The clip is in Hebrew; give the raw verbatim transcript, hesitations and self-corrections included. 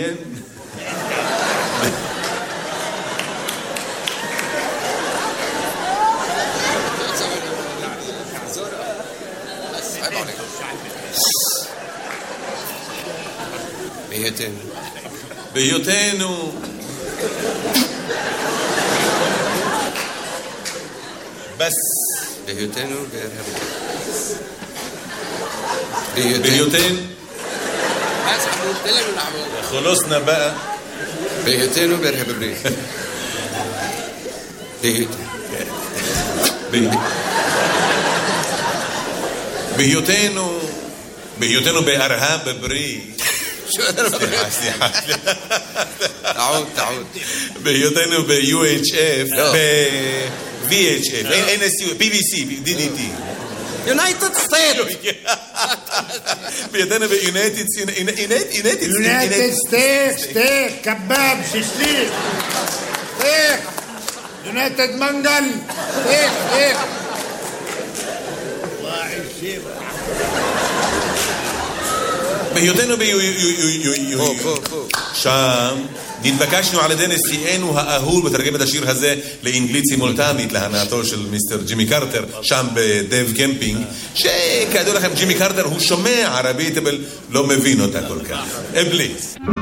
בהיותן בהיותנו בהיותנו בס בהיותנו בהיותנו בהיותן خلصنا بقى בהיותנו בארץ הברית בהיותנו בהיותנו בארה"ב הברית סליחה סליחה تعود تعود בהיותנו ב-U H F ב-V H F N S U B B C D D T United States בהיותנו ב-United United United States steak كباب شيشليك steak United منقل steak steak בהיותנו שם נתבקשנו על ידי נשיאנו האהוב לתרגם את השיר הזה לאנגלית סימולטנית להנאתו של מיסטר ג'ימי קרטר שם בדב קמפינג, שכידוע לכם ג'ימי קרטר הוא שומע ערבית אבל לא מבין אותה כל כך. אבליס